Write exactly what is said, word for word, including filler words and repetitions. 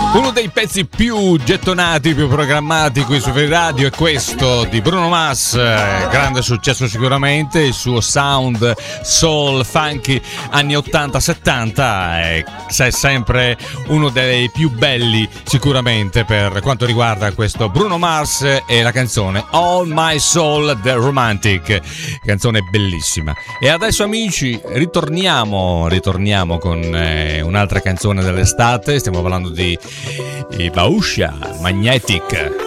Uno dei pezzi più gettonati, più programmati qui su Free Radio è questo di Bruno Mars, grande successo sicuramente, il suo sound soul funky anni ottanta settanta è sempre uno dei più belli sicuramente per quanto riguarda questo Bruno Mars e la canzone All My Soul The Romantic, canzone bellissima. E adesso amici ritorniamo, ritorniamo con eh, un'altra canzone dell'estate, stiamo parlando di i Bauscia Magnetic.